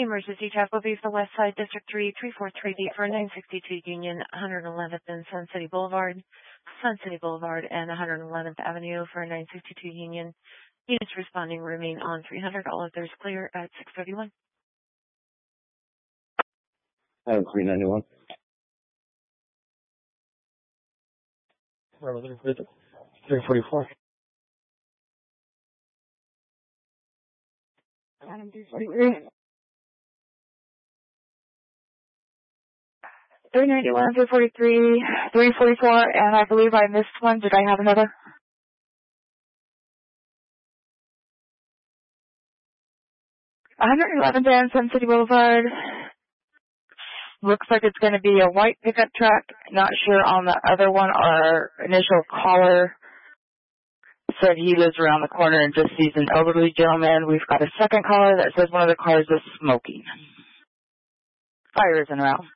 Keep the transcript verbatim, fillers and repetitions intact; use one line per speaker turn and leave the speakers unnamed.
emergency check will be for West Side District three, three four three B for nine sixty-two Union, one eleventh and Sun City Boulevard, Sun City Boulevard, and one eleventh Avenue for nine sixty-two Union. Units responding remain on three hundred. All others clear at six thirty-one.
I have three ninety-one. three forty-four.
Adam three forty-three. three ninety-one, three forty-three, three forty-four, and I believe I missed one. Did I have another? one eleventh and Sun City Boulevard. Looks like it's going to be a white pickup truck. Not sure on the other one. Our initial caller said he lives around the corner and just sees an elderly gentleman. We've got a second caller that says one of the cars is smoking. Fire isn't around.